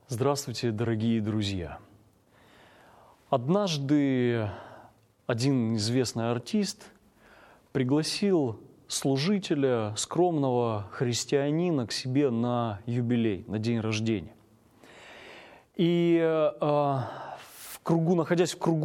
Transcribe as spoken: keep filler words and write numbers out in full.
Здравствуйте, дорогие друзья! Однажды один известный артист пригласил служителя, скромного христианина, к себе на юбилей, на день рождения. И э, в кругу, находясь в кругу